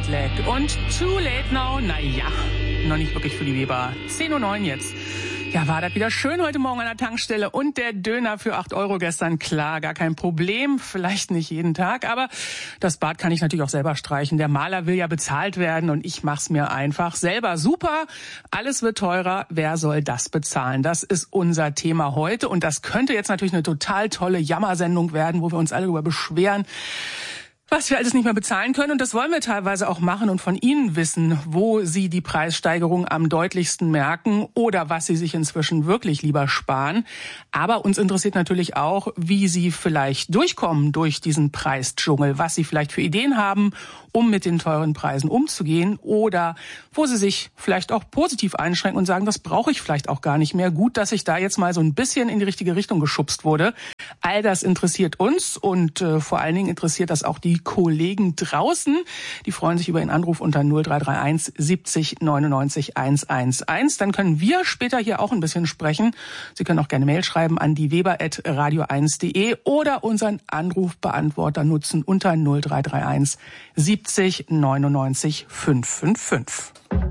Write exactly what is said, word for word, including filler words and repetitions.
Jetlag und Too Late Now, naja, noch nicht wirklich für die Weber. zehn Uhr neun jetzt. Ja, war das wieder schön heute Morgen an der Tankstelle und der Döner für acht Euro gestern, klar, gar kein Problem, vielleicht nicht jeden Tag, aber das Bad kann ich natürlich auch selber streichen. Der Maler will ja bezahlt werden und ich mach's mir einfach selber. Super, alles wird teurer, wer soll das bezahlen? Das ist unser Thema heute und das könnte jetzt natürlich eine total tolle Jammersendung werden, wo wir uns alle darüber beschweren, was wir alles nicht mehr bezahlen können. Und das wollen wir teilweise auch machen und von Ihnen wissen, wo Sie die Preissteigerung am deutlichsten merken oder was Sie sich inzwischen wirklich lieber sparen. Aber uns interessiert natürlich auch, wie Sie vielleicht durchkommen durch diesen Preisdschungel, was Sie vielleicht für Ideen haben, um mit den teuren Preisen umzugehen oder wo Sie sich vielleicht auch positiv einschränken und sagen, das brauche ich vielleicht auch gar nicht mehr. Gut, dass ich da jetzt mal so ein bisschen in die richtige Richtung geschubst wurde. All das interessiert uns und äh, vor allen Dingen interessiert das auch die Kollegen draußen. Die freuen sich über Ihren Anruf unter null drei drei eins siebzig neunundneunzig hundertelf. Dann können wir später hier auch ein bisschen sprechen. Sie können auch gerne Mail schreiben an die weber at radio eins punkt de oder unseren Anrufbeantworter nutzen unter null drei drei eins siebzig neunundneunzig fünfhundertfünfundfünfzig.